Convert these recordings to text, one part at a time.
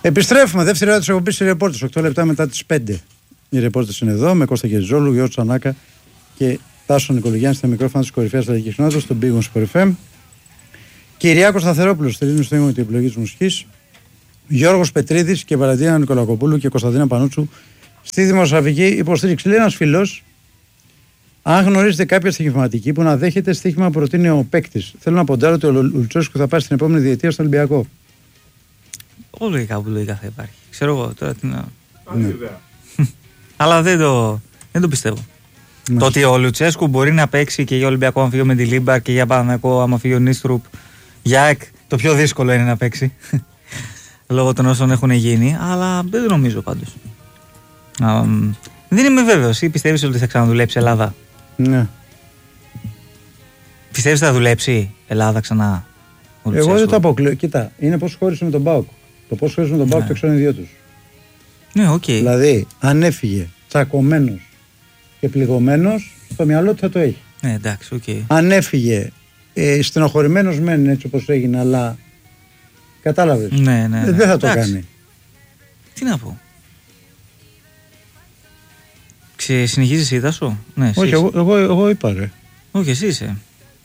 Επιστρέφουμε. Δεύτερη ώρα τη εκπομπή σε ρεπόρτες. 8 λεπτά μετά τις 5. Οι ρεπόρτες είναι εδώ με Κώστα Γεριζόλου, Γιώργο Τσανάκα και Τάσο Νικολογιάννη στα μικρόφωνα της κορυφαίας στρατηγικής κοινότητας στον Big Wings Sport FM. Κυριάκος Σταθερόπουλος στηρίζουμε στο ήμουν την επιλογή της μουσικής. Γιώργος Πετρίδης και Βαλαντίνα Νικολακοπούλου και Κωνσταντίνα Πανούτσου στη δημοσιογραφική υποστήριξη. Λέει ένας φίλος, αν γνωρίζετε κάποια στοιχηματική που να δέχεται στοίχημα που προτείνει ο παίκτης, θέλω να ποντάρω ότι ο Λουτσέσκου θα πάει στην επόμενη διετία στο Ολυμπιακό. Λογικά που λογικά θα υπάρχει. Ξέρω εγώ τώρα τι να. Αλλά δεν το πιστεύω. Ναι. Το ότι ο Λουτσέσκου μπορεί να παίξει και για Ολυμπιακό άμα φύγει με τη Λίμπαρ και για Παναθηναϊκό άμα φύγει ο Νίστρουπ. Για ΑΕΚ το πιο δύσκολο είναι να παίξει. Λόγω των όσων έχουν γίνει. Αλλά δεν το νομίζω πάντως. Δεν είμαι βέβαιος. Ή πιστεύεις ότι θα ξαναδουλέψει Ελλάδα? Ναι. Πιστεύεις ότι θα δουλέψει Ελλάδα ξανά? Εγώ δεν το αποκλείω. Κοίτα, είναι πώς χώρισε με τον ΠΑΟΚ. Το πώς χώρισε με τον ΠΑΟΚ το ξέρουν οι δύο τους. Ναι, οκ. Δηλαδή, αν έφυγε τσακωμένος και πληγωμένος, στο μυαλό του θα το έχει. Ναι, εντάξει, οκ. Αν έφυγε στενοχωρημένος μεν έτσι όπως έγινε, αλλά κατάλαβες. Ναι. Δεν θα το κάνει. Τι να πω. Συνεχίζεις η Τάσο? Ναι, όχι, εγώ είπα ρε. Όχι, εσύ είσαι.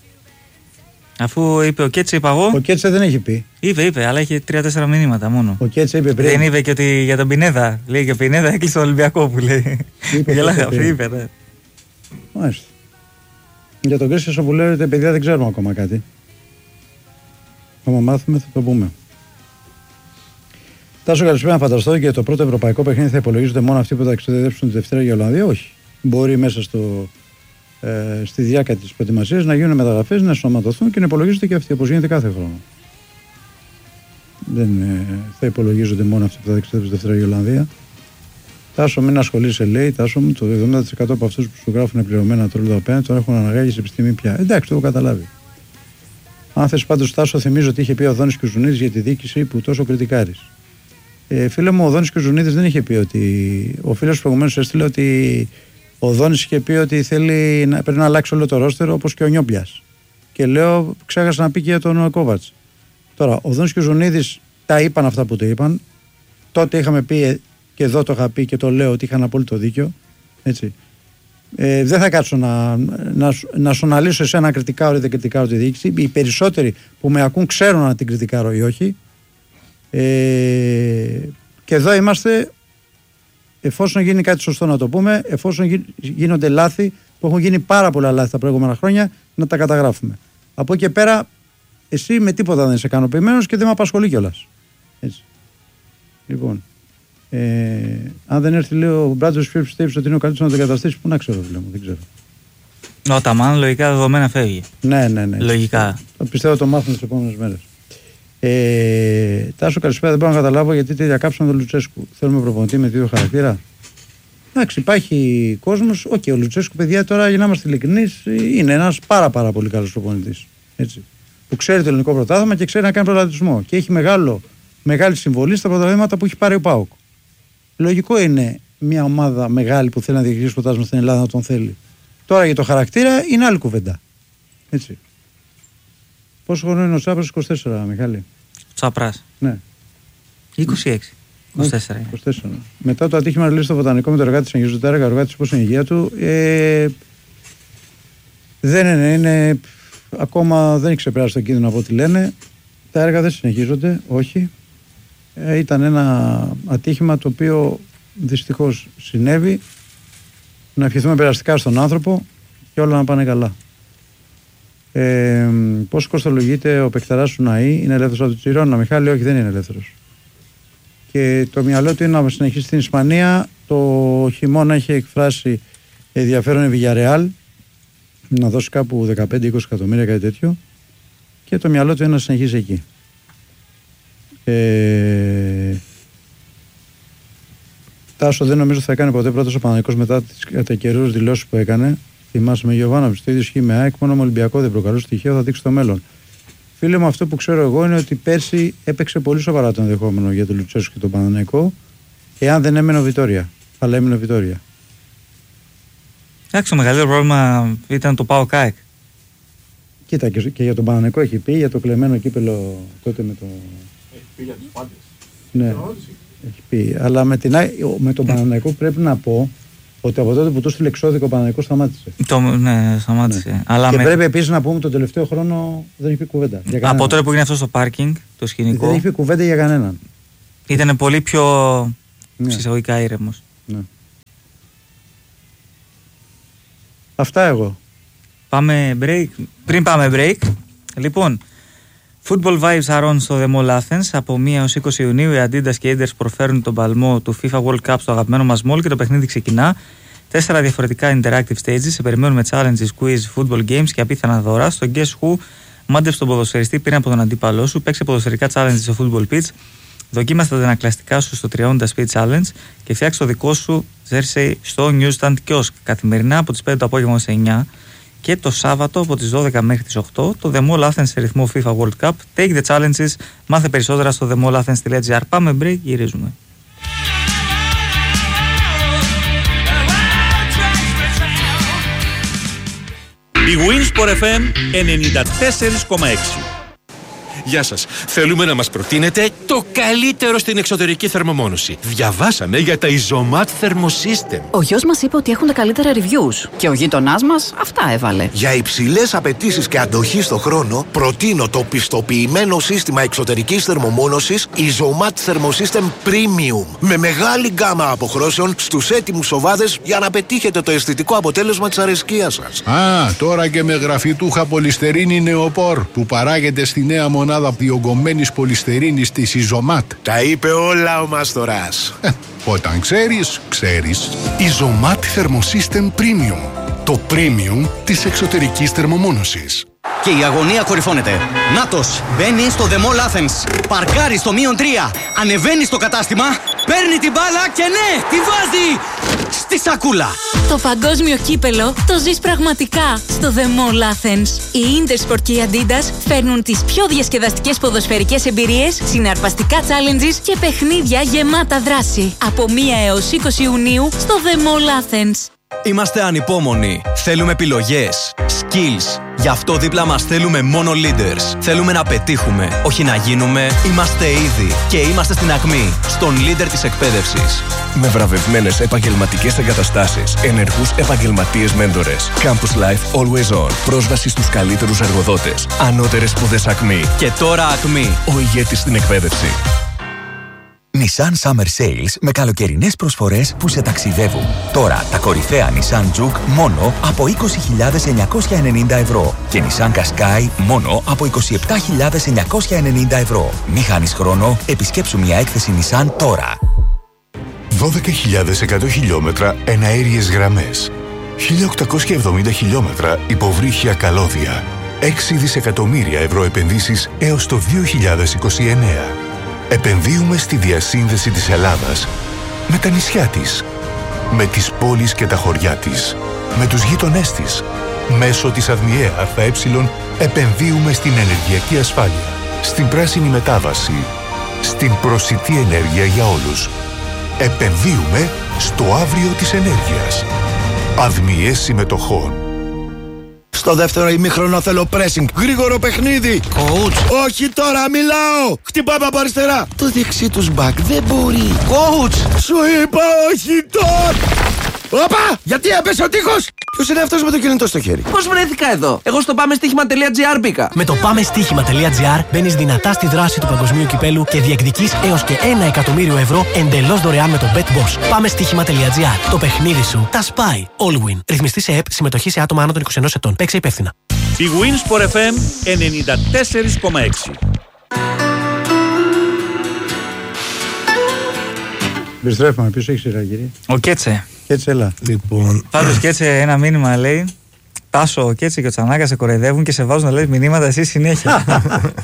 Αφού είπε ο Κέτσε, είπα εγώ. Ο Κέτσε δεν έχει πει. Είπε, αλλά έχει 3-4 μηνύματα μόνο. Ο Κέτσε είπε πριν. Δεν είπε και ότι για τον Πινέδα. Λέει και ο Πινέδα έκλεισε τον Ολυμπιακό που λέει. Είπε, ναι. Μάλιστα. Για τον Κρίστιο που λέτε, παιδιά, δεν ξέρουμε ακόμα κάτι. Άμα μάθουμε θα το πούμε. Τάσο, καλησπέρα. Να φανταστώ και το πρώτο ευρωπαϊκό παιχνίδι θα υπολογίζονται μόνο αυτοί που θα εξεδεύσουν τη Δευτέρα για Ολλανδία? Όχι. Μπορεί μέσα στη διάρκεια της προετοιμασίας να γίνουν μεταγραφές, να σωματωθούν και να υπολογίζονται και αυτοί, όπως γίνεται κάθε χρόνο. Δεν θα υπολογίζονται μόνο αυτοί που θα εξεδεύσουν τη Δευτέρα για Ολλανδία. Τάσο, μην ασχολείσαι, λέει. Τάσο μου, το 70% από αυτούς που σου γράφουν πληρωμένα τρόλια απέναντι τον έχουν αναγάγει σε επιστήμη πια. Εντάξει, το έχω καταλάβει. Αν θες πάντως, Τάσο, θυμίζω ότι είχε πει ο Δόνης Κουζουνίδης για τη διοίκηση που τόσο κριτικάρεις. Φίλε μου, ο Δόνης Κουζουνίδης δεν είχε πει ότι. Ο φίλος προηγουμένως έστειλε ότι ο Δόνης είχε πει ότι πρέπει να αλλάξει όλο το ρόστερο όπως και ο Νιόμπλιας. Και λέω, ξέχασα να πει και για τον Κόβατς. Τώρα, ο Δόνης Κουζουνίδης τα είπαν αυτά που το είπαν. Τότε είχαμε πει και εδώ το είχα πει και το λέω ότι είχαν απόλυτο δίκιο. Έτσι. Δεν θα κάτσω να σου αναλύσω εσένα κριτικάρω ή δεν κριτικάρω τη διοίκηση. Οι περισσότεροι που με ακούν ξέρουν αν την κριτικάρω ή όχι. Και εδώ είμαστε, εφόσον γίνει κάτι σωστό να το πούμε, εφόσον γίνονται λάθη που έχουν γίνει πάρα πολλά λάθη τα προηγούμενα χρόνια, να τα καταγράφουμε. Από εκεί και πέρα, εσύ με τίποτα δεν είσαι ικανοποιημένος και δεν με απασχολεί κιόλας. Έτσι. Λοιπόν, αν δεν έρθει, λέει ο Μπράτζος Φιέλ, πιστεύει ότι είναι ο καλύτερος να τον καταστήσει, πού να ξέρω, φίλε μου, δεν ξέρω. Ο Ταμάν λογικά δεδομένα φεύγει. Ναι. Λογικά. Πιστεύω το μάθουμε τις επόμενες μέρες. Τάσο, καλησπέρα. Δεν μπορώ να καταλάβω γιατί διακάψαν τον Λουτσέσκου. Θέλουμε προπονητή με δύο χαρακτήρα. Εντάξει, υπάρχει κόσμος. Ο Λουτσέσκου, παιδιά, τώρα για να είμαστε ειλικρινείς, είναι ένας πάρα πολύ καλός προπονητής. Έτσι. Που ξέρει το ελληνικό πρωτάθλημα και ξέρει να κάνει πρωταθλητισμό. Και έχει μεγάλη συμβολή στα πρωταθλήματα που έχει πάρει ο ΠΑΟΚ. Λογικό είναι μια ομάδα μεγάλη που θέλει να διεκδικήσει πρωτάθλημα στην Ελλάδα να τον θέλει. Τώρα για το χαρακτήρα είναι άλλη κουβέντα. Έτσι. Πόσο χρόνο είναι ο Τσάπρας? 24, Μιχάλη. Τσάπρας. Ναι. 26. 24. Μετά το ατύχημα ρελής στο Βοτανικό με το εργάτη της Αγγιζωτάρα, ο εργάτης πώς είναι η υγεία του. Δεν είναι. Ακόμα δεν έχει ξεπεράσει τον κίνδυνο από ό,τι λένε. Τα έργα δεν συνεχίζονται, όχι. Ήταν ένα ατύχημα το οποίο δυστυχώς συνέβη. Να ευχηθούμε περαστικά στον άνθρωπο και όλα να πάνε καλά. Πώς κοστολογείται ο παικταράς του Ναΐ? Είναι ελεύθερος από το Τσιρόνα? Μιχάλη, όχι, δεν είναι ελεύθερος. Και το μυαλό του είναι να συνεχίσει στην Ισπανία. Το χειμώνα είχε εκφράσει ενδιαφέρον η Βιγιαρεάλ να δώσει κάπου 15-20 εκατομμύρια, κάτι τέτοιο. Και το μυαλό του είναι να συνεχίσει εκεί. Τάσο, δεν νομίζω θα κάνει ποτέ πρώτος ο Παναθηναϊκός μετά τις κατά καιρούς δηλώσεις που έκανε. Θυμάσαι με Γιωβάνοβιτς, το ίδιο ισχύει με ΑΕΚ. Μόνο με Ολυμπιακό δεν προκαλούσε στοιχείο, θα δείξει το μέλλον. Φίλε μου, αυτό που ξέρω εγώ είναι ότι πέρσι έπαιξε πολύ σοβαρά το ενδεχόμενο για τον Λουτσέσκου και τον Παναθηναϊκό, εάν δεν έμενε ο Βιτόρια. Αλλά έμενε ο Βιτόρια. Εντάξει, το μεγαλύτερο πρόβλημα ήταν το ΠΑΟΚ ΑΕΚ. Κοίτα, και για τον Παναθηναϊκό έχει πει, για το κλεμμένο κύπελο τότε με το. Έχει πει για τους πάντες. Ναι, έχει πει. Αλλά με τον Παναθηναϊκό πρέπει να πω ότι από τότε που του στείλε εξώδικο ο Παναθηναϊκός σταμάτησε. Ναι, σταμάτησε. Ναι. Αλλά και πρέπει επίσης να πούμε τον τελευταίο χρόνο δεν έχει πει κουβέντα. Από τώρα που έγινε αυτό στο πάρκινγκ, το σκηνικό. Δεν έχει πει κουβέντα για κανέναν. Ήταν πολύ πιο συσσαγωγικά ήρεμος. Ναι. Αυτά εγώ. Πάμε break. Πριν πάμε break, λοιπόν, Football Vibes are on στο The Mall Athens. Από 1 έως 20 Ιουνίου οι Adidas και οι Aders προφέρουν τον παλμό του FIFA World Cup στο αγαπημένο μας mall και το παιχνίδι ξεκινά. 4 διαφορετικά interactive stages. Σε περιμένουμε challenges, quiz, football games και απίθανα δώρα. Στο Guess Who, μάντεψε τον ποδοσφαιριστή πριν από τον αντίπαλό σου. Παίξε ποδοσφαιρικά challenges στο football pitch. Δοκίμασε τα αντανακλαστικά σου στο 30 Speed Challenge και φτιάξε το δικό σου jersey στο Newsstand Kiosk. Καθημερινά από τις 5 το απόγευμα σε 9 και το Σάββατο από τις 12 μέχρι τις 8 το The Mall Athens σε ρυθμό FIFA World Cup. Take the challenges, μάθε περισσότερα στο themallathens.gr. Πάμε break, γυρίζουμε. Η Winsport FM 94,6. Γεια σας. Θέλουμε να μας προτείνετε το καλύτερο στην εξωτερική θερμομόνωση. Διαβάσαμε για τα Isomat Thermosystem. Ο γιος μας είπε ότι έχουν τα καλύτερα reviews και ο γείτονάς μας αυτά έβαλε. Για υψηλές απαιτήσεις και αντοχή στο χρόνο, προτείνω το πιστοποιημένο σύστημα εξωτερικής θερμομόνωσης Isomat Thermosystem Premium. Με μεγάλη γκάμα αποχρώσεων στους έτοιμους οβάδες για να πετύχετε το αισθητικό αποτέλεσμα της αρεσκίας σας. Τώρα και με γραφιτούχα πολυστερίνη νεοπόρ που παράγεται στη νέα μονάδα διογκωμένης πολυστερίνης της Isomat. Τα είπε όλα ο Μάστορας. Όταν ξέρεις, ξέρεις. Isomat Thermosystem Premium. Το premium της εξωτερικής θερμομόνωσης. Και η αγωνία κορυφώνεται. Νάτος μπαίνει στο The Mall Athens. Παρκάρει στο -3. Ανεβαίνει στο κατάστημα. Παίρνει την μπάλα και ναι, τη βάζει στη σακούλα. Το παγκόσμιο κύπελο το ζεις πραγματικά στο The Mall Athens. Η Intersport και η Adidas φέρνουν τις πιο διασκεδαστικές ποδοσφαιρικές εμπειρίες, συναρπαστικά challenges και παιχνίδια γεμάτα δράση. Από 1 έως 20 Ιουνίου στο The Mall Athens. Είμαστε ανυπόμονοι. Θέλουμε επιλογές, skills. Γι' αυτό δίπλα μας θέλουμε μόνο leaders. Θέλουμε να πετύχουμε, όχι να γίνουμε. Είμαστε ήδη και είμαστε στην ακμή, στον leader της εκπαίδευσης. Με βραβευμένες επαγγελματικές εγκαταστάσεις, ενεργούς επαγγελματίες μέντορες. Campus Life Always On. Πρόσβαση στους καλύτερους εργοδότες. Ανώτερες σπουδές ακμή. Και τώρα ακμή. Ο ηγέτης στην εκπαίδευση. Nissan Summer Sales με καλοκαιρινές προσφορές που σε ταξιδεύουν. Τώρα τα κορυφαία Nissan Juke μόνο από 20.990 ευρώ και Nissan Qashqai μόνο από 27.990 ευρώ. Μη χάνεις χρόνο, επισκέψου μια έκθεση Nissan τώρα. 12.100 χιλιόμετρα εναέριες γραμμές. 1.870 χιλιόμετρα υποβρύχια καλώδια. 6 δισεκατομμύρια ευρώ επενδύσεις έως το 2029. Επενδύουμε στη διασύνδεση της Ελλάδας με τα νησιά της, με τις πόλεις και τα χωριά της, με τους γείτονές της. Μέσω της ΑΔΜΙΕ ΑΕ επενδύουμε στην ενεργειακή ασφάλεια, στην πράσινη μετάβαση, στην προσιτή ενέργεια για όλους. Επενδύουμε στο αύριο της ενέργειας. ΑΔΜΙΕ συμμετοχών. Στο δεύτερο ημίχρονο θέλω pressing. Γρήγορο παιχνίδι. Coach. Όχι τώρα, μιλάω. Χτυπάμε από αριστερά. Το δεξί τους μπακ δεν μπορεί. Coach. Σου είπα όχι τώρα. Όπα! Γιατί έπεσε ο τείχος! Ποιος είναι αυτός με το κινητό στο χέρι? Πώς βρέθηκα εδώ? Εγώ στο πάμεστοίχημα.gr μπήκα. Με το πάμεστοίχημα.gr μπαίνεις δυνατά στη δράση του παγκοσμίου κυπέλου και διεκδικείς έως και 1 εκατομμύριο ευρώ εντελώς δωρεάν με το BetBoss. Πάμεστοίχημα.gr. Το παιχνίδι σου τα σπάει. All win. Ρυθμιστή σε ΕΠ, συμμετοχή σε άτομα άνω των 21 ετών. Παίξε υπεύθυνα. Η Winsport FM 94,6. Επιστρέφουμε πίσω, έχει σειρά, κύριε. Ο Κέτσε. Κέτσε, έλα. Λοιπόν. Πάντως, Κέτσε, ένα μήνυμα λέει: Τάσο, ο Κέτσε και ο Τσανάκα σε κοροϊδεύουν και σε βάζουν να λέει μηνύματα εσύ συνέχεια.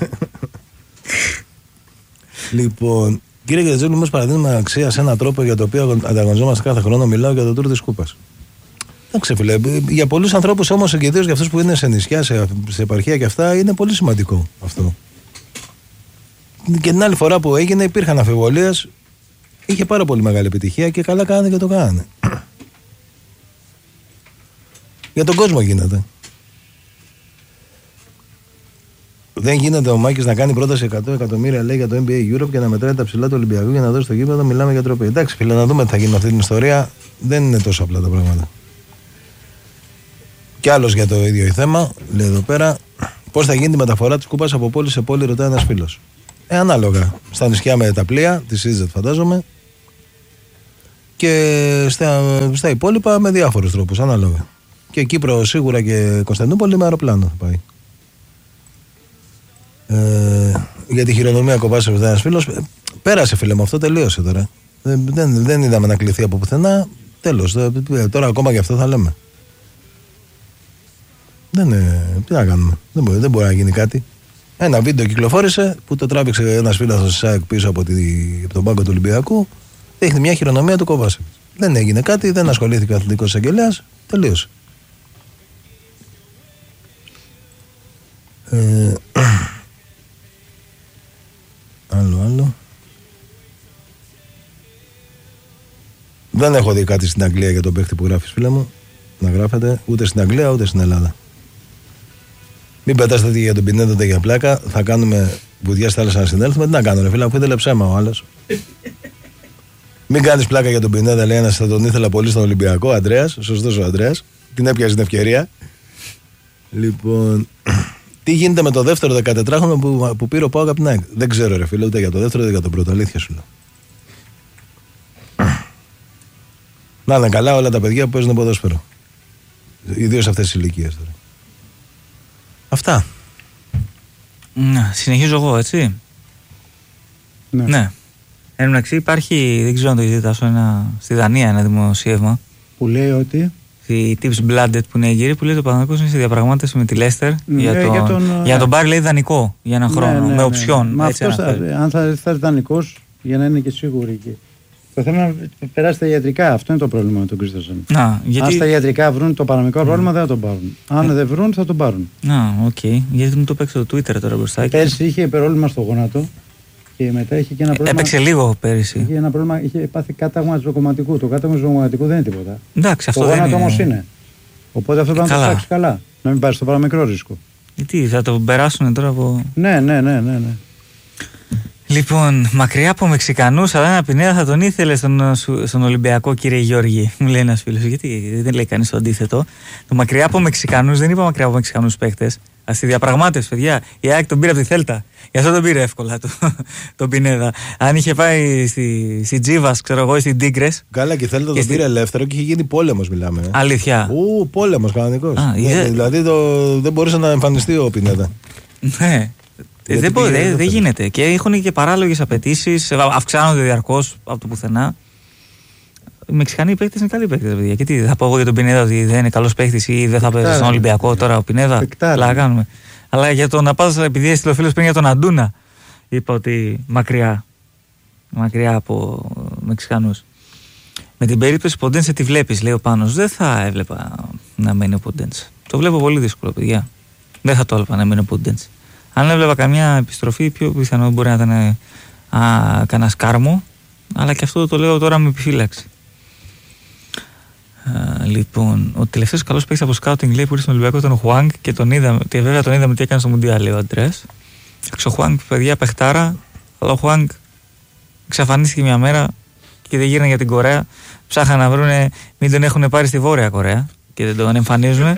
Λοιπόν, κύριε Γετζέλου, μας παραδείγμα αξία σε έναν τρόπο για το οποίο ανταγωνιζόμαστε κάθε χρόνο. Μιλάω για το Tour της Κούπας. Εντάξει, φίλε. Για πολλούς ανθρώπους όμως, και ιδίως για αυτούς που είναι σε νησιά, σε επαρχία και αυτά, είναι πολύ σημαντικό αυτό. Και την άλλη φορά που έγινε, υπήρχαν αμφιβολίες. Είχε πάρα πολύ μεγάλη επιτυχία και καλά κάνανε και το κάνανε. Για τον κόσμο γίνεται. Δεν γίνεται ο Μάκης να κάνει πρόταση 100 εκατομμύρια λέει για το NBA Europe και να μετράει τα ψηλά του Ολυμπιακού για να δώσει το γήπεδο. Μιλάμε για τροπή. Εντάξει, φίλε, να δούμε τι θα γίνει με αυτή την ιστορία. Δεν είναι τόσο απλά τα πράγματα. Κι άλλος για το ίδιο θέμα, λέει εδώ πέρα, πώς θα γίνει τη μεταφορά της κούπας από πόλη σε πόλη, ρωτάει ένας φίλος. Ανάλογα. Στα νησιά με τα πλοία, τη EasyJet φαντάζομαι, και στα υπόλοιπα με διάφορους τρόπους, ανάλογα. Και Κύπρο σίγουρα και Κωνσταντινούπολη με αεροπλάνο θα πάει. Για τη χειρονομία κοπάσε ένας φίλος. Πέρασε, φίλε μου, αυτό τελείωσε τώρα. Δεν είδαμε να κληθεί από πουθενά. Τέλος. Τώρα ακόμα και αυτό θα λέμε. Τι να κάνουμε. Δεν μπορεί να γίνει κάτι. Ένα βίντεο κυκλοφόρησε που το τράβηξε ένας φίλος του ΣΑΕΚ πίσω από τον πάγκο του Ολυμπιακού. Δείχνει μια χειρονομία του Κοβάσεβιτ. Δεν έγινε κάτι, δεν ασχολήθηκε ο αθλητικός εισαγγελέας. Τελείωσε. Άλλο. Δεν έχω δει κάτι στην Αγγλία για τον παίχτη που γράφεις, φίλε μου. Να γράφετε ούτε στην Αγγλία ούτε στην Ελλάδα. Μην πετάς τέτοια για τον Πινέδα για πλάκα. Θα κάνουμε βουδιά στη θάλασσα να συνέλθουμε. Τι να κάνουμε, φίλε, αφού ήθελε ψέμα ο άλλος. Μην κάνεις πλάκα για τον Πινέδα, λέει ένας, θα τον ήθελα πολύ στον Ολυμπιακό. Αντρέας, σωστός ο Αντρέας. Την έπιασε την ευκαιρία. Λοιπόν, τι γίνεται με το δεύτερο 14χρονο που πήρε ο ΠΑΟΚ από την ΑΕΚ. Δεν ξέρω, ρε φίλε, ούτε για το δεύτερο ούτε για το πρώτο. Αλήθεια σου λέω. Να είναι καλά όλα τα παιδιά που παίζουν ποδόσφαιρο. Ιδίως αυτές τις ηλικίες τώρα. Αυτά. Να, συνεχίζω εγώ, έτσι. Ναι. Εν μεταξύ υπάρχει, δεν ξέρω αν το είδατε, στη Δανία ένα δημοσίευμα που λέει ότι η Tips Bloodet που είναι η γύρη, που λέει το Παναθηναϊκός είναι σε διαπραγμάτευση με τη Λέστερ για να τον πάρει, λέει, δανεικό για ένα χρόνο, με οψιόν. Μα αυτός αν θα έρθει δανεικός για να είναι και σίγουροι. Το θέμα είναι να περάσει τα ιατρικά. Αυτό είναι το πρόβλημα με τον Κρίστοσεν. Αν στα ιατρικά βρουν το παραμικρό πρόβλημα, δεν θα τον πάρουν. Αν δεν βρουν, θα τον πάρουν. Οκ. Γιατί μου το παίξε το Twitter τώρα μπροστά. Πέρσι είχε υπερόλυμα στο γόνατο και μετά είχε και ένα πρόβλημα. Έπαιξε λίγο πέρυσι. Είχε ένα πρόβλημα, είχε πάθει κάταγμα ζωκομματικού. Το κάταγμα ζωκομματικού δεν είναι τίποτα. Εντάξει, αυτό το δεν γόνατο όμως είναι. Οπότε αυτό πρέπει να το ψάξει καλά. Να μην πάρει στο παραμικρό ρίσκο. Γιατί θα το περάσουν τώρα από. Ναι. Λοιπόν, μακριά από Μεξικανούς, αλλά ένα Πινέδα θα τον ήθελε στον Ολυμπιακό, κύριε Γιώργη. Μου λέει ένας φίλος. Γιατί δεν λέει κανείς το αντίθετο. Το μακριά από Μεξικανούς, δεν είπα μακριά από Μεξικανούς παίχτες. Στη διαπραγμάτευση, παιδιά. Η ΑΕΚ τον πήρε από τη Θέλτα. Γι' αυτό τον πήρε εύκολα τον Πινέδα. Αν είχε πάει στη Τζίβας, ξέρω εγώ, ή στην Τίγκρες. Καλά, και η Θέλτα τον πήρε ελεύθερο και είχε γίνει πόλεμος, μιλάμε. Αλήθεια. Πόλεμος κανονικός. Δηλαδή δεν μπορούσε να εμφανιστεί ο Πινέδα. Ναι. Δεν γίνεται. Και έχουν και παράλογες απαιτήσεις, αυξάνονται διαρκώς από το πουθενά. Οι Μεξικανοί παίκτες είναι καλοί παίκτες, παιδιά. Και τι, θα πω εγώ για τον Πινέδα ότι δεν είναι καλός παίκτης ή δεν θα παίζει στον Ολυμπιακό τώρα ο Πινέδα. Κάνουμε. Αλλά για το να πας, επειδή έστειλε ο φίλος πριν για τον Αντούνα, είπα ότι μακριά από Μεξικανούς. Με την περίπτωση Ποντένσε τη βλέπεις, λέει ο Πάνος. Δεν θα έβλεπα να μένει ο Ποντένσε. Το βλέπω πολύ δύσκολο, παιδιά. Δεν θα το έβλεπα να μένει ο Ποντένσε. Αν έβλεπα καμιά επιστροφή, πιο πιθανό μπορεί να ήταν κανένα σκάρμο, αλλά και αυτό το λέω τώρα με επιφύλαξη. Λοιπόν, ο τελευταίος καλός παίκτης από σκάουτινγκ, λέει, που ήρθε στον Ολυμπιακό ήταν ο Χουάνγκ και τον είδαμε, και βέβαια τον είδαμε τι έκανε στο Μουντιάλ, λέει ο Αντρέας. Ο Χουάνγκ, παιδιά, παιχτάρα, αλλά ο Χουάνγκ εξαφανίστηκε μια μέρα και δεν γύρνε για την Κορέα. Ψάχαν να βρούνε μην τον έχουν πάρει στη Βόρεια Κορέα και δεν τον εμφανίζουν.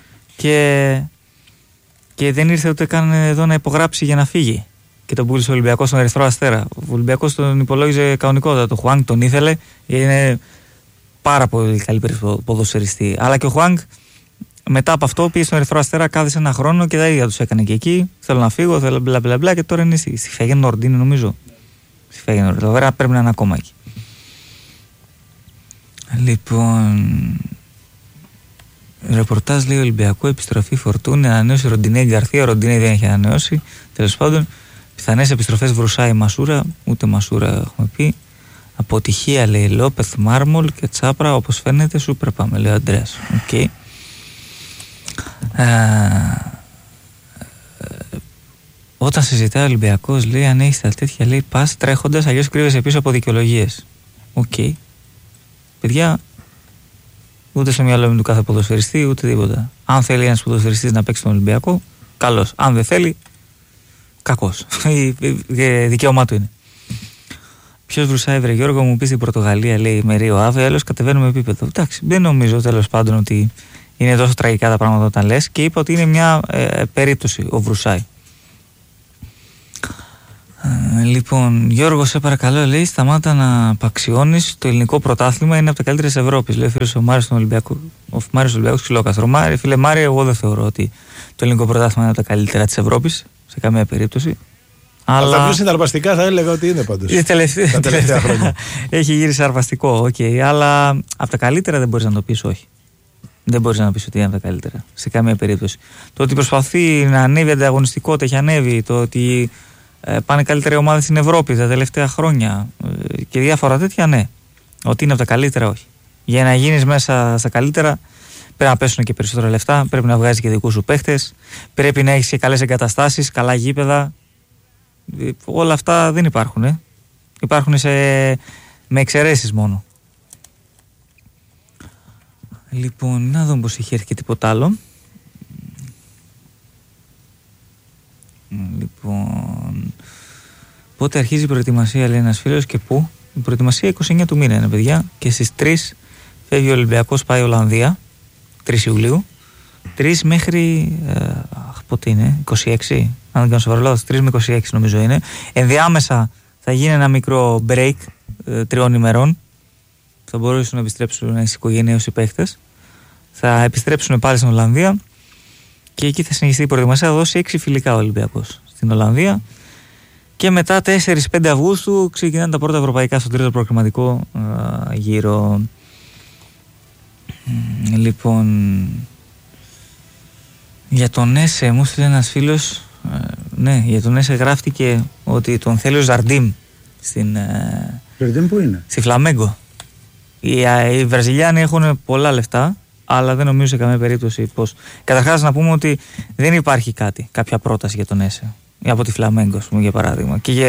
Και δεν ήρθε ούτε καν εδώ να υπογράψει για να φύγει. Και τον πούλησε ο Ολυμπιακός στον Ερυθρό Αστέρα. Ο Ολυμπιακός τον υπολόγιζε κανονικότατα. Το Χουάνγκ τον ήθελε, είναι πάρα πολύ καλή ποδοσφαιριστή. Αλλά και ο Χουάνγκ μετά από αυτό πήγε στον Ερυθρό Αστέρα, κάθισε ένα χρόνο και τα ίδια τους έκανε και εκεί. Θέλω να φύγω, θέλω μπλα και τώρα είναι στη Φέγενορντ, είναι νομίζω. Στη Φέγενορντ. Τώρα πρέπει να είναι ακόμα εκεί. Λοιπόν. Ρεπορτάζ, λέει, Ολυμπιακό, επιστροφή Φορτούνη, ανανέωση Ροντινέη Γκαρθία. Ο Ροντινέη δεν έχει ανανεώσει. Τέλος πάντων, πιθανές επιστροφές Βρουσάη Μασούρα, ούτε Μασούρα έχουμε πει. Αποτυχία, λέει, Λόπεθ, Μάρμολ και Τσάπρα, όπως φαίνεται, σούπερ πάμε, λέει ο Αντρέας. Okay. Όταν συζητάει ο Ολυμπιακός, λέει, αν έχεις τα τέτοια, λέει, πας τρέχοντας, αλλιώς κρύβεσαι πίσω από δικαιολογίες. Οκ. Παιδιά, ούτε στο μυαλό του κάθε ποδοσφαιριστή, ούτε τίποτα. Αν θέλει ένας ποδοσφαιριστής να παίξει τον Ολυμπιακό, καλώς. Αν δεν θέλει, κακός. Δικαίωμά του είναι. Ποιος βρουσάει, βρε Γιώργο, μου πει στην Πορτογαλία, λέει Μερίο Άβε, άλλος κατεβαίνουμε επίπεδο. Εντάξει, δεν νομίζω τέλος πάντων ότι είναι τόσο τραγικά τα πράγματα όταν λες, και είπα ότι είναι μια περίπτωση ο βρουσάει. Λοιπόν, Γιώργο, σε παρακαλώ, λέει, σταμάτα να απαξιώνεις. Το ελληνικό πρωτάθλημα είναι από τα καλύτερα της Ευρώπης. Λέει ο φίλος ο Μάριος τον Ολυμπιακό. Ο Μάριος Ολυμπιακός Ξυλόκαστρο. Φίλε Μάριο, εγώ δεν θεωρώ ότι το ελληνικό πρωτάθλημα είναι από τα καλύτερα της Ευρώπης, σε καμία περίπτωση. Αλλά τα πιο συναρπαστικά θα έλεγα ότι είναι πάντως. Τα τελευταία χρόνια. Έχει γύρισει αρπαστικό, αλλά από τα καλύτερα δεν μπορείς να το πεις, όχι. Δεν μπορείς να πεις ότι είναι από τα καλύτερα, σε καμία περίπτωση. Το ότι προσπαθεί να ανέβει ανταγωνιστικότητα, έχει ανέβει. Το ότι πάνε καλύτερα οι ομάδες στην Ευρώπη τα τελευταία χρόνια και διάφορα τέτοια, ναι. Ότι είναι από τα καλύτερα, όχι. Για να γίνεις μέσα στα καλύτερα πρέπει να πέσουν και περισσότερα λεφτά, πρέπει να βγάζεις και δικούς σου παίχτες, πρέπει να έχεις και καλές εγκαταστάσεις, καλά γήπεδα. Όλα αυτά δεν υπάρχουν. Υπάρχουν με εξαιρέσεις μόνο. Λοιπόν, να δούμε πως έχει έρθει και τίποτα άλλο. Λοιπόν, πότε αρχίζει η προετοιμασία, λέει ένας φίλος, και πού? Η προετοιμασία 29 του μήνα είναι, παιδιά, και στις 3 φεύγει ο Ολυμπιακός, πάει Ολλανδία, 3 Ιουλίου, 3 μέχρι πότε είναι, 26, αν δεν κάνω σοβαρό λάθος, 3 με 26 νομίζω είναι. Ενδιάμεσα θα γίνει ένα μικρό break 3 ημερών, θα μπορούσαν να επιστρέψουν στις οικογένειες οι παίχτες, θα επιστρέψουν πάλι στην Ολλανδία και εκεί θα συνεχιστεί η προετοιμασία. Θα δώσει 6 φιλικά ο Ολυμπιακός στην Ολλανδία και μετά 4-5 Αυγούστου ξεκινάνε τα πρώτα ευρωπαϊκά στο τρίτο προκριματικό γύρο. Λοιπόν, για τον Έσε μου στείλε ένας φίλος, ναι, για τον Έσε γράφτηκε ότι τον θέλει ο Ζαρντίμ στην Ζαρντίμ που είναι? Στη Φλαμέγκο. Οι Βραζιλιάνοι έχουν πολλά λεφτά, αλλά δεν νομίζω σε καμία περίπτωση πως. Καταρχάς να πούμε ότι δεν υπάρχει κάποια πρόταση για τον Έσε από τη Φλαμέγκο, για παράδειγμα, και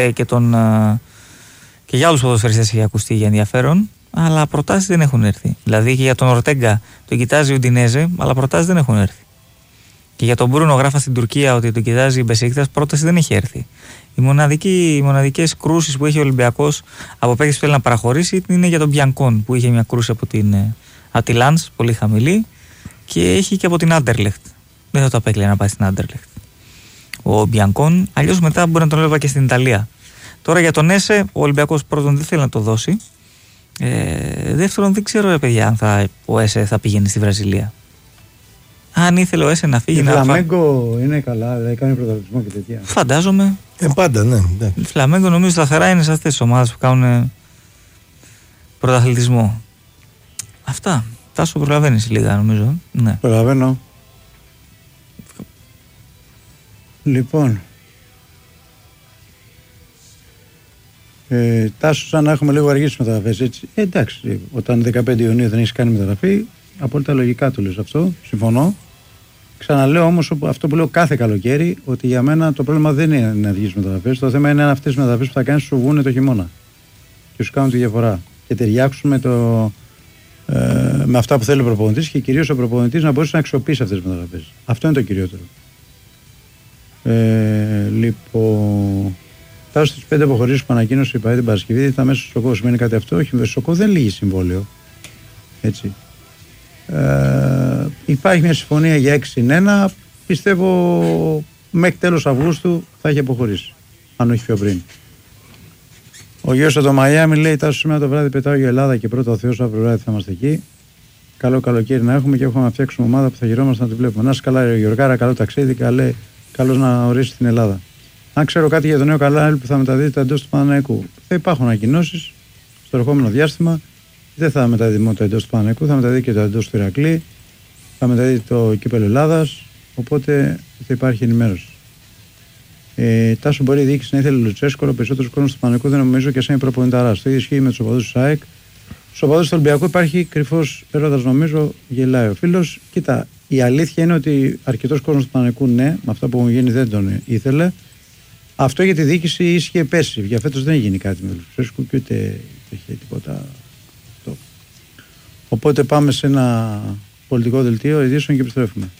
για άλλους ποδοσφαιριστές έχει ακουστεί για ενδιαφέρον, αλλά προτάσεις δεν έχουν έρθει. Δηλαδή και για τον Ορτέγκα τον κοιτάζει ο Ουντινέζε, αλλά προτάσεις δεν έχουν έρθει. Και για τον Μπρούνο γράφα στην Τουρκία ότι τον κοιτάζει η Μπεσίκτας, πρόταση δεν έχει έρθει. Οι μοναδικές κρούσεις που έχει ο Ολυμπιακός από παίκτες που θέλει να παραχωρήσει είναι για τον Μπιανκόν, που είχε μια κρούση από τη Λανς, πολύ χαμηλή, και έχει και από την Άντερλεχτ. Δεν θα το απέκλειε να πάει στην Άντερλεχτ ο Μπιανκόν, αλλιώς μετά μπορεί να τον έλαβα και στην Ιταλία. Τώρα για τον Έσε, ο Ολυμπιακός πρώτον δεν θέλει να το δώσει. Δεύτερον, δεν ξέρω, παιδιά, αν ο Έσε θα πηγαίνει στη Βραζιλία. Αν ήθελε ο Έσε να φύγει. Η Φλαμέγκο είναι καλά, δηλαδή κάνει πρωταθλητισμό και τέτοια. Φαντάζομαι. Πάντα, ναι. Η Φλαμέγκο νομίζω σταθερά είναι σε αυτές τις ομάδες που κάνουν πρωταθλητισμό. Αυτά. Τάσο, προλαβαίνεις λίγα, νομίζω. Ναι. Προλαβαίνω. Λοιπόν. Τάσο, σαν να έχουμε λίγο αργήσει μεταγραφές, έτσι. Εντάξει, όταν 15 Ιουνίου δεν έχει κάνει μεταγραφή, απόλυτα λογικά το λες αυτό. Συμφωνώ. Ξαναλέω όμως αυτό που λέω κάθε καλοκαίρι, ότι για μένα το πρόβλημα δεν είναι να αργήσει μεταγραφές. Το θέμα είναι αν αυτές τις μεταγραφές που θα κάνεις σου βγουν το χειμώνα και σου κάνουν τη διαφορά. Και ταιριάξουν με αυτά που θέλει ο προπονητής και κυρίως ο προπονητής να μπορέσει να αξιοποιήσει αυτές τις μεταγραφές. Αυτό είναι το κυριότερο. Λοιπόν. Φτάσω στις 5 αποχωρήσεις που ανακοίνωσε η ΠΑΕ την Παρασκευή, θα μέσα στο ΣΟΚΟ. Σημαίνει κάτι αυτό? Όχι, με στο ΣΟΚΟ δεν λύγει συμβόλαιο. Έτσι. Υπάρχει μια συμφωνία για 6-1. Πιστεύω μέχρι τέλος Αυγούστου θα έχει αποχωρήσει. Αν όχι πιο πριν. Ο Γιώργος από το Μαϊάμι λέει: Τάσο, σήμερα το βράδυ πετάω για Ελλάδα και πρώτα ο Θεός, αύριο βράδυ θα είμαστε εκεί. Καλό καλοκαίρι να έχουμε και έχουμε να φτιάξουμε ομάδα που θα γυρόμαστε να τη βλέπουμε. Να είσαι καλά, Γιωργάρα, καλό ταξίδι. Καλώς να ορίσει την Ελλάδα. Αν ξέρω κάτι για το νέο κανάλι που θα μεταδίδεται εντός του Παναθηναϊκού, θα υπάρχουν ανακοινώσεις στο ερχόμενο διάστημα. Δεν θα μεταδίδει μόνο το εντός του Παναθηναϊκού, θα μεταδίδει και το εντός του Ηρακλή, θα μεταδίδει το Κύπελλο Ελλάδας. Οπότε θα υπάρχει ενημέρωση. Τάσο, μπορεί η διοίκηση να ήθελε Λουτσέσκο, αλλά περισσότερο κόσμο του Παναθηναϊκού δεν νομίζω και σαν προπονηταρά. Το ίδιο ισχύει με του οπαδούς του ΣΑΕΚ. Στου οπαδούς του Ολυμπιακού υπάρχει κρυφός έρωτας, νομίζω, γελάει ο φίλος. Κοίτα, η αλήθεια είναι ότι αρκετός κόσμος του Παναθηναϊκού, ναι, με αυτά που έχουν γίνει δεν τον ήθελε. Αυτό για τη διοίκηση ίσχυε πέρσι. Για φέτος δεν έγινε κάτι με τον Λουτσέσκο και ούτε είχε τίποτα. Αυτό. Οπότε πάμε σε ένα πολιτικό δελτίο ειδήσεων και επιστρέφουμε.